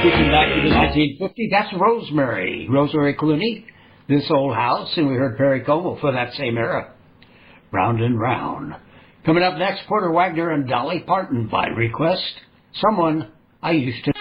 Looking back to the 1950s, that's Rosemary Clooney, This Old House, and we heard Perry Como for that same era, Round and Round. Coming up next, Porter Wagoner and Dolly Parton by request, Someone I Used to